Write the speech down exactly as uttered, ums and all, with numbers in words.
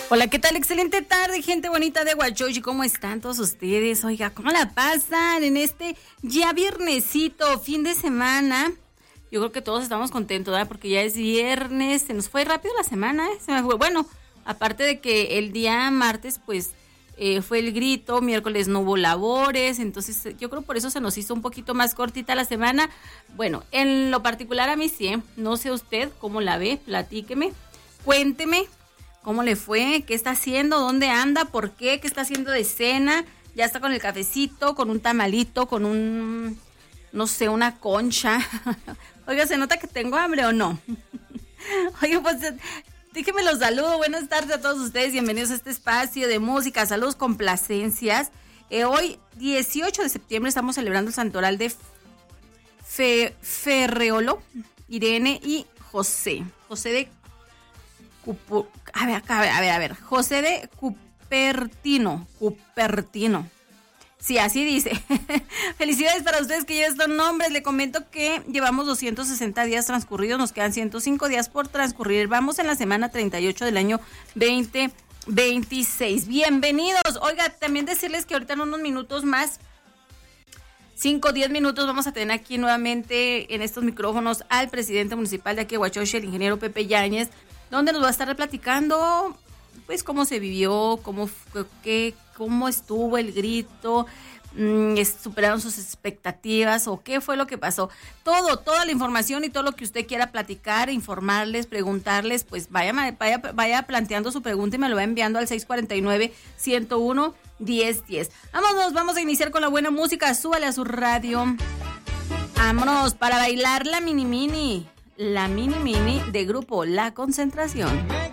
Hola, ¿qué tal? Excelente tarde, gente bonita de Huachochi. ¿Cómo están todos ustedes? Oiga, ¿cómo la pasan en este ya viernesito, fin de semana? Yo creo que todos estamos contentos, ¿verdad? Porque ya es viernes, se nos fue rápido la semana, ¿eh? Se me fue. Bueno, aparte de que el día martes, pues, eh, fue el grito, miércoles no hubo labores, entonces yo creo por eso se nos hizo un poquito más cortita la semana. Bueno, en lo particular a mí sí, ¿eh? No sé usted cómo la ve, platíqueme, cuénteme. ¿Cómo le fue? ¿Qué está haciendo? ¿Dónde anda? ¿Por qué? ¿Qué está haciendo de cena? Ya está con el cafecito, con un tamalito, con un, no sé, una concha. Oiga, ¿se nota que tengo hambre o no? Oiga, pues déjenme los saludo. Buenas tardes a todos ustedes. Bienvenidos a este espacio de música, saludos, complacencias. Eh, hoy, dieciocho de septiembre, estamos celebrando el santoral de Fe, Ferreolo, Irene y José. José de Cupu, a ver, a ver, a ver, a ver, José de Cupertino, Cupertino. Sí, así dice. Felicidades para ustedes que llevan estos nombres. Le comento que llevamos doscientos sesenta días transcurridos, nos quedan ciento cinco días por transcurrir. Vamos en la semana treinta y ocho del año veinte veintiséis. Bienvenidos. Oiga, también decirles que ahorita en unos minutos más, cinco o diez minutos, vamos a tener aquí nuevamente en estos micrófonos al presidente municipal de aquí de Huachochi, el ingeniero Pepe Yáñez, donde nos va a estar platicando, pues, cómo se vivió, cómo, qué, cómo estuvo el grito, mmm, superaron sus expectativas o qué fue lo que pasó. Todo, toda la información y todo lo que usted quiera platicar, informarles, preguntarles, pues vaya, vaya, vaya planteando su pregunta y me lo va enviando al seis cuatro nueve, uno cero uno, diez diez. Vámonos, vamos a iniciar con la buena música. Súbale a su radio. Vámonos para bailar la mini mini. La mini mini de grupo La Concentración.